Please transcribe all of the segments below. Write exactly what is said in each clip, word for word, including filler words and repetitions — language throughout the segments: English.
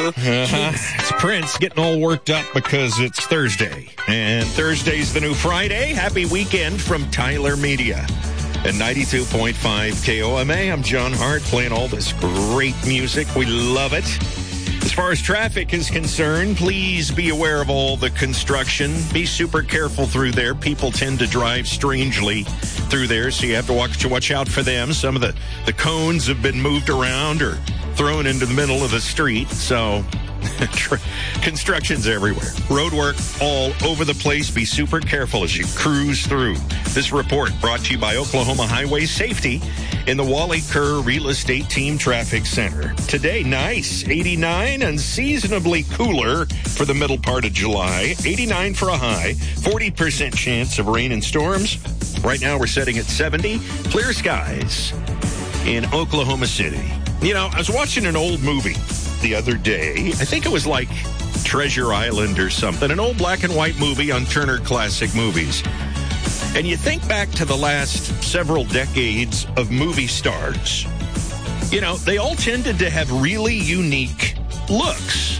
Uh-huh. It's Prince getting all worked up because it's Thursday. And Thursday's the new Friday. Happy weekend from Tyler Media. At ninety-two point five K O M A, I'm John Hart playing all this great music. We love it. As far as traffic is concerned, please be aware of all the construction. Be super careful through there. People tend to drive strangely through there, so you have to watch, watch out for them. Some of the, the cones have been moved around or thrown into the middle of the street, so construction's everywhere. Road work all over the place. Be super careful as you cruise through. This report brought to you by Oklahoma Highway Safety in the Wally Kerr Real Estate Team Traffic Center. Today, nice, eighty-nine, unseasonably cooler for the middle part of July. eighty-nine for a high, forty percent chance of rain and storms. Right now, we're setting at seventy. Clear skies in Oklahoma City. You know, I was watching an old movie the other day. I think it was like Treasure Island or something, an old black and white movie on Turner Classic Movies. And you think back to the last several decades of movie stars. You know, they all tended to have really unique looks.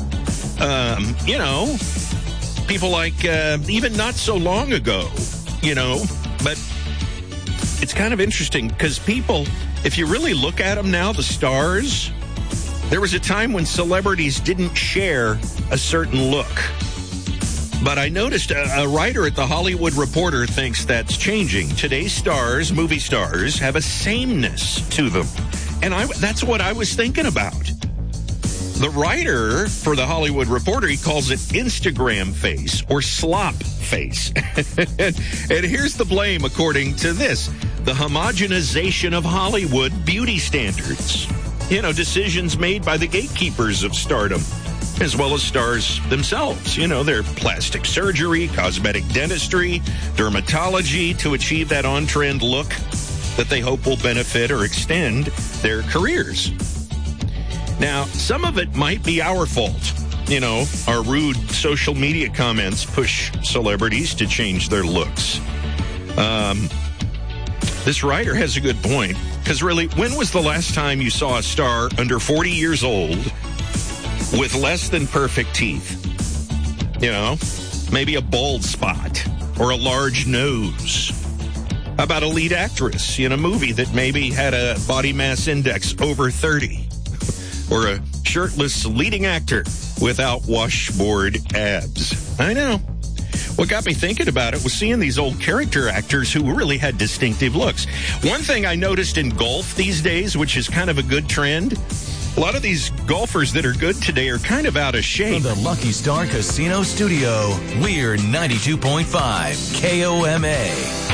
Um, you know, people like uh, even not so long ago, you know, but it's kind of interesting because people, if you really look at them now, the stars, there was a time when celebrities didn't share a certain look. But I noticed a, a writer at the Hollywood Reporter thinks that's changing. Today's stars, movie stars, have a sameness to them. And I, that's what I was thinking about. The writer for the Hollywood Reporter, he calls it Instagram face or slop face. and, and here's the blame, according to this. The homogenization of Hollywood beauty standards. You know, decisions made by the gatekeepers of stardom, as well as stars themselves. You know, their plastic surgery, cosmetic dentistry, dermatology to achieve that on-trend look that they hope will benefit or extend their careers. Now, some of it might be our fault. You know, our rude social media comments push celebrities to change their looks. Um, this writer has a good point. Because really, when was the last time you saw a star under forty years old with less than perfect teeth? You know, maybe a bald spot or a large nose. How about a lead actress in a movie that maybe had a body mass index over thirty? Or a shirtless leading actor without washboard abs? I know. What got me thinking about it was seeing these old character actors who really had distinctive looks. One thing I noticed in golf these days, which is kind of a good trend, a lot of these golfers that are good today are kind of out of shape. From the Lucky Star Casino Studio, we're ninety-two point five K O M A.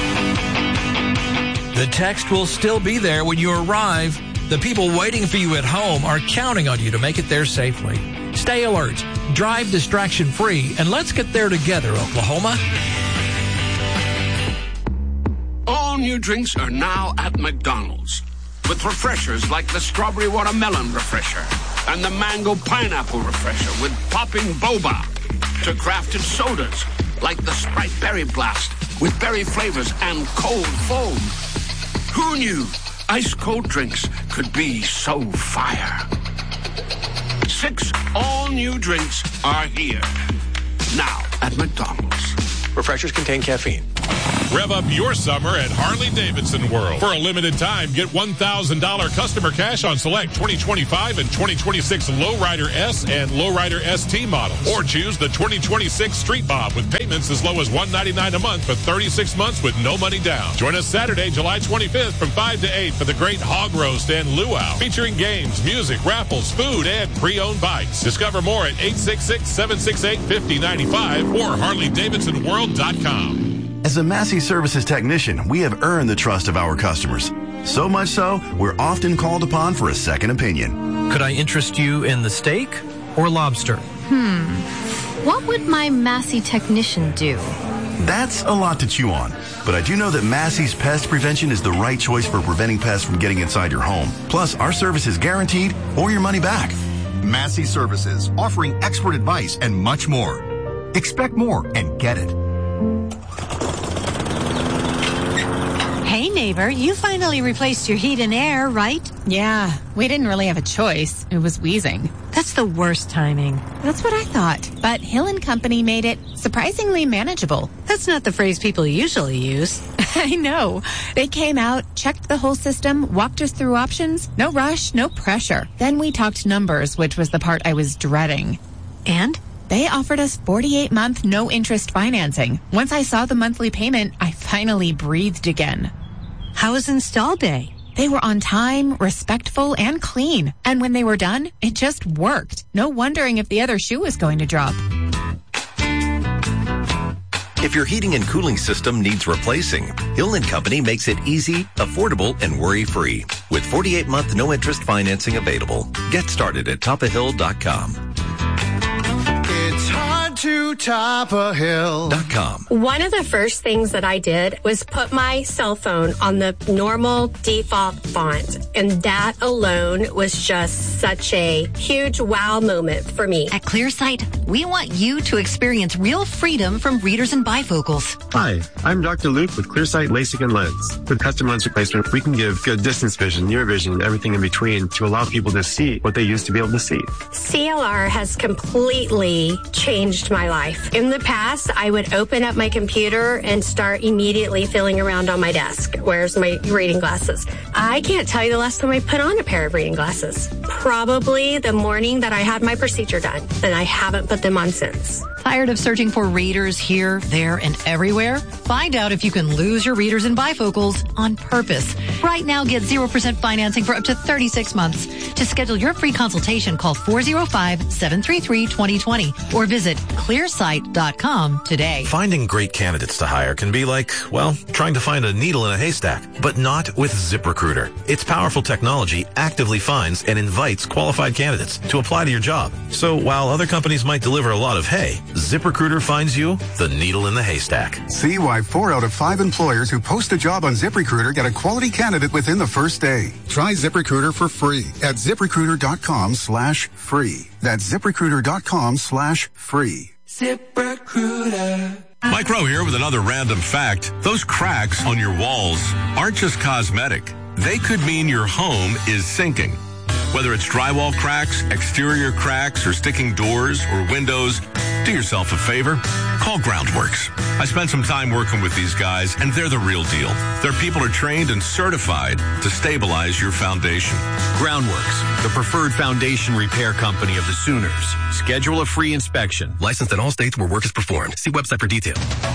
The text will still be there when you arrive. The people waiting for you at home are counting on you to make it there safely. Stay alert, drive distraction-free, and let's get there together, Oklahoma. All new drinks are now at McDonald's, with refreshers like the Strawberry Watermelon Refresher and the Mango Pineapple Refresher with popping boba, to crafted sodas like the Sprite Berry Blast with berry flavors and cold foam. Who knew ice-cold drinks could be so fire? Six all-new drinks are here, now at McDonald's. Refreshers contain caffeine. Rev up your summer at Harley-Davidson World. For a limited time, get one thousand dollars customer cash on select twenty twenty-five and twenty twenty-six Lowrider S and Lowrider S T models. Or choose the twenty twenty-six Street Bob with payments as low as one hundred ninety-nine dollars a month for thirty-six months with no money down. Join us Saturday, July twenty-fifth from five to eight for the Great Hog Roast and Luau, featuring games, music, raffles, food, and pre-owned bikes. Discover more at eight six six, seven six eight, five oh nine five or Harley Davidson World dot com. As a Massey Services technician, we have earned the trust of our customers. So much so, we're often called upon for a second opinion. Could I interest you in the steak or lobster? Hmm. What would my Massey technician do? That's a lot to chew on. But I do know that Massey's Pest Prevention is the right choice for preventing pests from getting inside your home. Plus, our service is guaranteed or your money back. Massey Services, offering expert advice and much more. Expect more and get it. Hey, neighbor, you finally replaced your heat and air, right? Yeah, we didn't really have a choice. It was wheezing. That's the worst timing. That's what I thought. But Hill and Company made it surprisingly manageable. That's not the phrase people usually use. I know. They came out, checked the whole system, walked us through options. No rush, no pressure. Then we talked numbers, which was the part I was dreading. And? They offered us forty-eight month no-interest financing. Once I saw the monthly payment, I finally breathed again. How was install day? They were on time, respectful, and clean. And when they were done, it just worked. No wondering if the other shoe was going to drop. If your heating and cooling system needs replacing, Hill and Company makes it easy, affordable, and worry-free. With forty-eight month no-interest financing available. Get started at top of hill dot com. It's hard to top a hill. Dot com. One of the first things that I did was put my cell phone on the normal default font. And that alone was just such a huge wow moment for me. At ClearSight, we want you to experience real freedom from readers and bifocals. Hi, I'm Doctor Luke with ClearSight LASIK and Lens. With custom lens replacement, we can give good distance vision, near vision, and everything in between to allow people to see what they used to be able to see. C L R has completely changed my life. In the past, I would open up my computer and start immediately feeling around on my desk. Where's my reading glasses? I can't tell you the last time I put on a pair of reading glasses. Probably the morning that I had my procedure done, and I haven't put them on since. Tired of searching for readers here, there, and everywhere? Find out if you can lose your readers and bifocals on purpose. Right now, get zero percent financing for up to thirty-six months. To schedule your free consultation, call four oh five, seven three three, two oh two oh or visit clear sight dot com today. Finding great candidates to hire can be like, well, trying to find a needle in a haystack, but not with ZipRecruiter. Its powerful technology actively finds and invites qualified candidates to apply to your job. So while other companies might deliver a lot of hay, ZipRecruiter finds you the needle in the haystack. See why four out of five employers who post a job on ZipRecruiter get a quality candidate within the first day. Try ZipRecruiter for free at ZipRecruiter.com slash free. That's ZipRecruiter.com slash free. ZipRecruiter. Mike Rowe here with another random fact. Those cracks on your walls aren't just cosmetic. They could mean your home is sinking. Whether it's drywall cracks, exterior cracks, or sticking doors or windows, do yourself a favor. Call Groundworks. I spent some time working with these guys, and they're the real deal. Their people are trained and certified to stabilize your foundation. Groundworks, the preferred foundation repair company of the Sooners. Schedule a free inspection. Licensed in all states where work is performed. See website for details.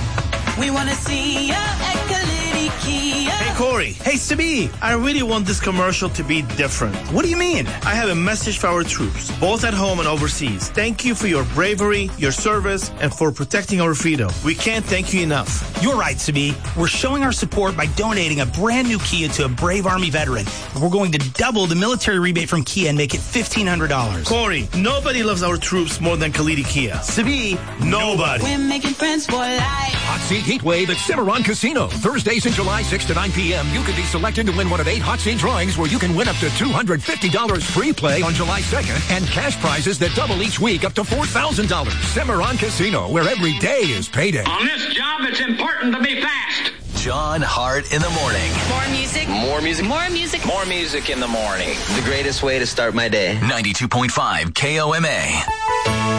We want to see ya at Kalidi Kia. Hey, Corey. Hey, Sabi. I really want this commercial to be different. What do you mean? I have a message for our troops, both at home and overseas. Thank you for your bravery, your service, and for protecting our freedom. We can't thank you enough. You're right, Sabi. We're showing our support by donating a brand new Kia to a brave Army veteran. We're going to double the military rebate from Kia and make it fifteen hundred dollars. Corey, nobody loves our troops more than Kalidi Kia. Sabi, nobody. We're making friends for life. Hot Seat Heatwave at Cimarron Casino. Thursdays in July, six to nine p.m. You could be selected to win one of eight Hot Seat drawings where you can win up to two hundred fifty dollars free play on July second and cash prizes that double each week up to four thousand dollars. Cimarron Casino, where every day is payday. On this job, it's important to be fast. John Hart in the morning. More music. More music. More music. More music in the morning. The greatest way to start my day. ninety-two point five K O M A.